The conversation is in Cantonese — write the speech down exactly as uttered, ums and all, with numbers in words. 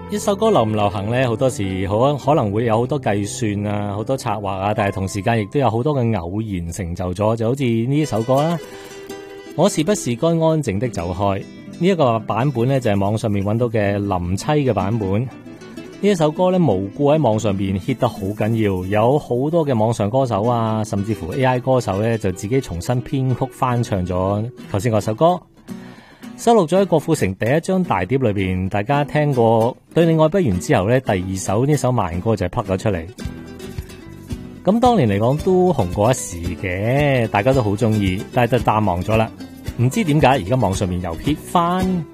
一首歌流唔流行咧，好多時好可能會有好多計算啊，好多策劃啊，但係同時間亦都有好多嘅偶然成就咗，就好似呢首歌啦。我是不是該安靜的走開？呢、這、一個版本咧就係、是、網上面揾到嘅林妻嘅版本。呢一首歌咧無故喺網上邊 hit 得好緊要，有好多嘅網上歌手啊，甚至乎 A I 歌手咧就自己重新編曲翻唱咗頭先嗰首歌。收錄咗喺郭富城第一張大碟裏邊，大家聽過對你愛不完之後咧，第二首呢首慢歌就係撲咗出嚟。咁當年嚟講都紅過一時嘅，大家都好中意，但係就淡忘咗啦。唔知點解而家網上面又 hit 翻。